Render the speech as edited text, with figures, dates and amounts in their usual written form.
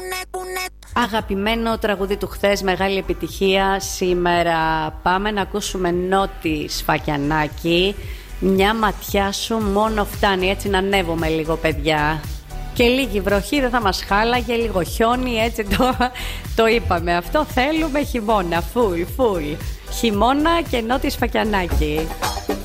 Αγαπημένο τραγούδι του χθες, μεγάλη επιτυχία. Σήμερα πάμε να ακούσουμε Νότι Σφακιανάκη. Μια ματιά σου μόνο φτάνει. Έτσι να ανέβουμε λίγο, παιδιά. Και λίγη βροχή δεν θα μας χάλαγε, λίγο χιόνι, έτσι το είπαμε. Αυτό θέλουμε, χειμώνα, full. Χειμώνα και Νότι Σφακιανάκη.